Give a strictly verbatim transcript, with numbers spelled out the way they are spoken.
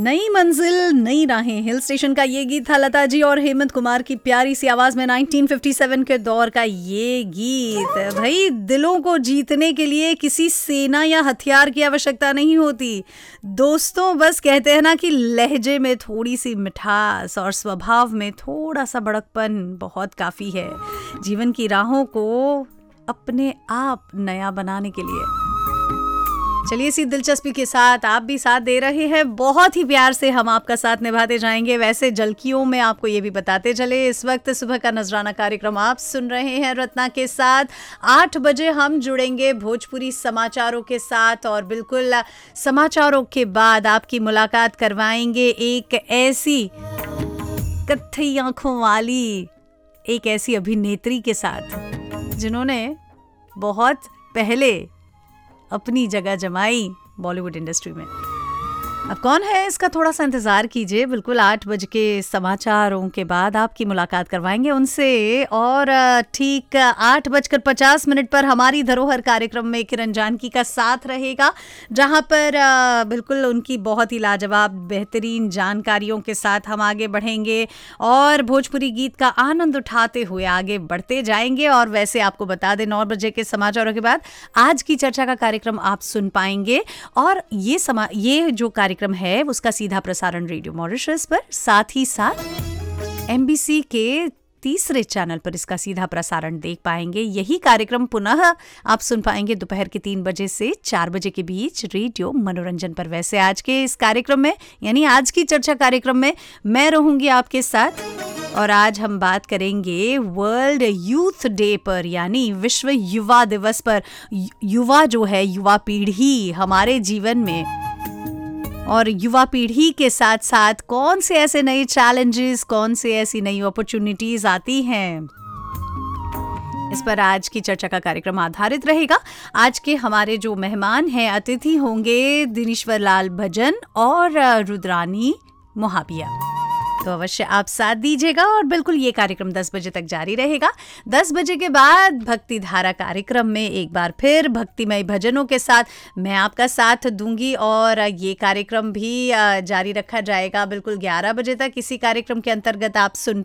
नई मंजिल नई राहें, हिल स्टेशन का ये गीत था लता जी और हेमंत कुमार की प्यारी सी आवाज में नाइनटीन फिफ्टी सेवन के दौर का ये गीत। भाई, दिलों को जीतने के लिए किसी सेना या हथियार की आवश्यकता नहीं होती दोस्तों। बस कहते हैं ना कि लहजे में थोड़ी सी मिठास और स्वभाव में थोड़ा सा बड़कपन बहुत काफी है जीवन की राहों को अपने आप नया बनाने के लिए। चलिए, इसी दिलचस्पी के साथ आप भी साथ दे रहे हैं, बहुत ही प्यार से हम आपका साथ निभाते जाएंगे। वैसे जलकियों में आपको ये भी बताते चले, इस वक्त सुबह का नजराना कार्यक्रम आप सुन रहे हैं रत्ना के साथ। आठ बजे हम जुड़ेंगे भोजपुरी समाचारों के साथ और बिल्कुल समाचारों के बाद आपकी मुलाकात करवाएंगे एक ऐसी कत्थई आंखों वाली एक ऐसी अभिनेत्री के साथ जिन्होंने बहुत पहले अपनी जगह जमाई बॉलीवुड इंडस्ट्री में। अब कौन है इसका थोड़ा सा इंतजार कीजिए। बिल्कुल आठ बजे के समाचारों के बाद आपकी मुलाकात करवाएंगे उनसे। और ठीक आठ बजकर पचास मिनट पर हमारी धरोहर कार्यक्रम में किरण जानकी का साथ रहेगा, जहां पर बिल्कुल उनकी बहुत ही लाजवाब बेहतरीन जानकारियों के साथ हम आगे बढ़ेंगे और भोजपुरी गीत का आनंद उठाते हुए आगे बढ़ते जाएंगे। और वैसे आपको बता दें, नौ बजे के समाचारों के बाद आज की चर्चा का कार्यक्रम आप सुन पाएंगे। और ये समा ये जो कार्यक्रम है उसका सीधा प्रसारण रेडियो मॉरिशस पर, साथ ही साथ एमबीसी के तीसरे चैनल पर इसका सीधा प्रसारण देख पाएंगे। यही कार्यक्रम पुनः आप सुन पाएंगे दोपहर के तीन बजे से चार बजे के बीच रेडियो मनोरंजन पर। वैसे आज के इस कार्यक्रम में, यानी आज की चर्चा कार्यक्रम में, मैं रहूंगी आपके साथ और आज हम बात करेंगे वर्ल्ड यूथ डे पर, यानी विश्व युवा दिवस पर। युवा जो है, युवा पीढ़ी हमारे जीवन में, और युवा पीढ़ी के साथ साथ कौन से ऐसे नए चैलेंजेस, कौन से ऐसी नई अपॉर्चुनिटीज आती हैं, इस पर आज की चर्चा का कार्यक्रम आधारित रहेगा। आज के हमारे जो मेहमान हैं, अतिथि होंगे दिनेश्वर लाल भजन और रुद्रानी मोहाबिया। तो अवश्य आप साथ दीजिएगा और बिल्कुल ये कार्यक्रम दस बजे तक जारी रहेगा। दस बजे के बाद भक्ति धारा कार्यक्रम में एक बार फिर भक्तिमय भजनों के साथ मैं आपका साथ दूंगी और ये कार्यक्रम भी जारी रखा जाएगा बिल्कुल ग्यारह बजे तक। इसी कार्यक्रम के अंतर्गत आप सुन